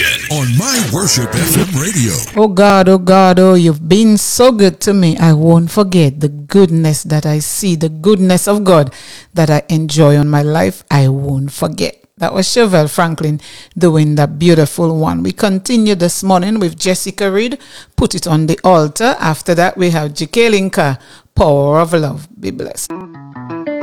on My Worship FM radio. Oh God, oh, you've been so good to me. I won't forget the goodness that I see, the goodness of God that I enjoy on my life. I won't forget. That was Chevelle Franklin doing that beautiful one. We continue this morning with Jessica Reed, Put It on the Altar. After that, we have J.K. Linker, Power of Love. Be blessed.